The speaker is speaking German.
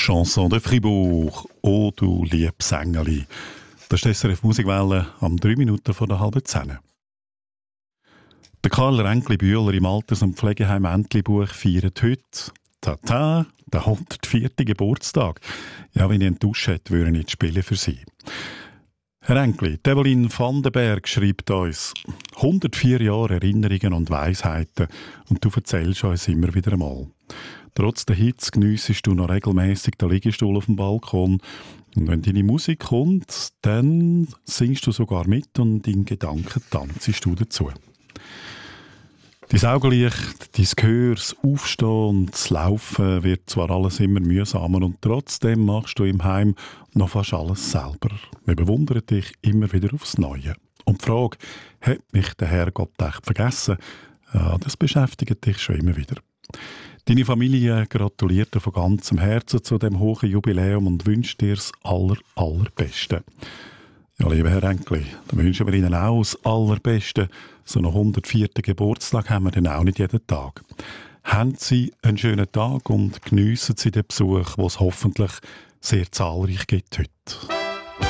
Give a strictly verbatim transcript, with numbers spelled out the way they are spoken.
Chanson de Fribourg, «Oh du liebes Engeli». Das ist die S R F Musikwelle am drei Minuten vor der halben zehn. Der Karl Ränkli-Bühler im Alters- und Pflegeheim Entlebuch feiert heute Tata, den hundertvierten Geburtstag. Ja, wenn ich einen Dusch hätte, würde ich spielen für Sie. Herr Ränkli, Evelyn van den Berg schreibt uns hundertvier Jahre Erinnerungen und Weisheiten und du erzählst uns immer wieder einmal. Trotz der Hitze geniessest du noch regelmäßig den Liegestuhl auf dem Balkon. Und wenn deine Musik kommt, dann singst du sogar mit und in Gedanken tanzst du dazu. Dein Augenlicht, dein Gehör, das Aufstehen und das Laufen wird zwar alles immer mühsamer und trotzdem machst du im Heim noch fast alles selber. Wir bewundern dich immer wieder aufs Neue. Und die Frage, hat mich der Herrgott echt vergessen? Ja, das beschäftigt dich schon immer wieder. Deine Familie gratuliert dir von ganzem Herzen zu dem hohen Jubiläum und wünscht dir das aller, allerbeste. Ja, lieber Herr Ränkli, dann wünschen wir Ihnen auch das Allerbeste. So einen hundertvierten Geburtstag haben wir dann auch nicht jeden Tag. Haben Sie einen schönen Tag und geniessen Sie den Besuch, den es hoffentlich sehr zahlreich gibt heute.